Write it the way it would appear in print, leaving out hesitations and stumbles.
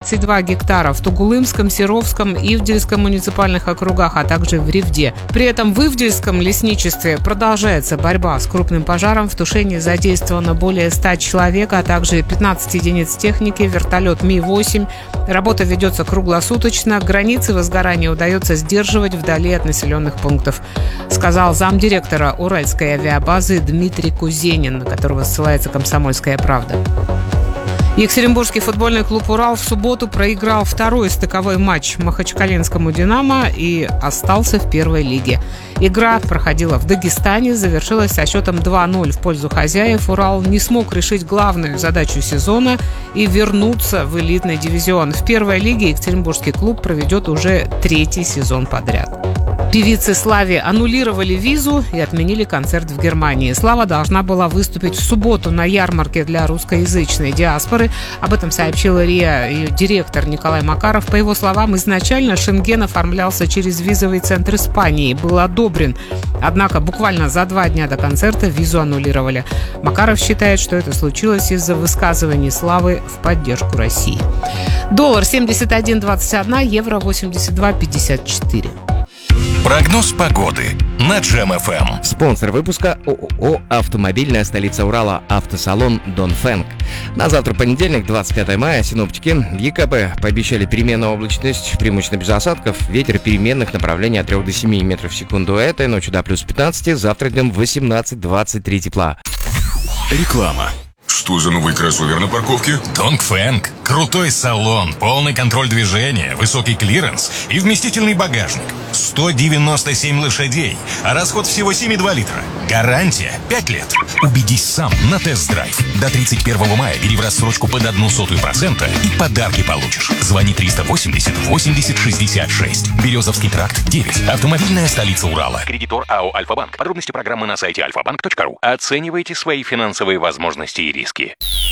22 гектара в Тугулымском, Серовском, Ивдельском муниципальных округах, а также в Ревде. При этом в Ивдельском лесничестве продолжается борьба с крупным пожаром. В тушении задействовано более 100 человек, а также 15 единиц техники, вертолет Ми-8. Работа ведется круглосуточно. Границы возгорания удается сдерживать вдали от населенных пунктов, сказал замдиректора Уральской авиабазы Дмитрий Кузенин, на которого ссылается «Комсомольская правда». Екатеринбургский футбольный клуб «Урал» в субботу проиграл второй стыковой матч махачкалинскому «Динамо» и остался в первой лиге. Игра проходила в Дагестане, завершилась со счетом 2-0 в пользу хозяев. «Урал» не смог решить главную задачу сезона и вернуться в элитный дивизион. В первой лиге екатеринбургский клуб проведет уже 3-й сезон подряд. Певице Славе аннулировали визу и отменили концерт в Германии. Слава должна была выступить в субботу на ярмарке для русскоязычной диаспоры. Об этом сообщила РИА ее директор Николай Макаров. По его словам, изначально Шенген оформлялся через визовый центр Испании, был одобрен. Однако буквально за 2 дня до концерта визу аннулировали. Макаров считает, что это случилось из-за высказываний Славы в поддержку России. Доллар 71.21, евро 82.54. Прогноз погоды на Джем-ФМ. Спонсор выпуска ООО «Автомобильная столица Урала», автосалон «Донфэнг». На завтра, понедельник, 25 мая, синоптики в ЕКП пообещали переменную облачность, преимущественно без осадков, ветер переменных направлений от 3 до 7 метров в секунду. Этой ночью до плюс 15, завтра днем 18-23 тепла. Реклама. Что за новый кроссовер на парковке? Донфэнг. Крутой салон, полный контроль движения, высокий клиренс и вместительный багажник. 197 лошадей, а расход всего 7,2 литра. Гарантия 5 лет. Убедись сам на тест-драйв. До 31 мая бери в рассрочку под 0,01% и подарки получишь. Звони 380 80 66. Березовский тракт 9. Автомобильная столица Урала. Кредитор АО «Альфа-Банк». Подробности программы на сайте alfabank.ru. Оценивайте свои финансовые возможности и риски.